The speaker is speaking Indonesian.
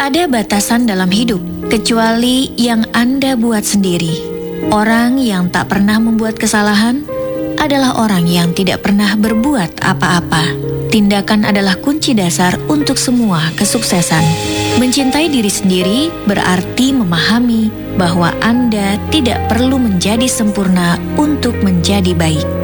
ada batasan dalam hidup, kecuali yang Anda buat sendiri. Orang yang tak pernah membuat kesalahan adalah orang yang tidak pernah berbuat apa-apa. Tindakan adalah kunci dasar untuk semua kesuksesan. Mencintai diri sendiri berarti memahami bahwa Anda tidak perlu menjadi sempurna untuk menjadi baik.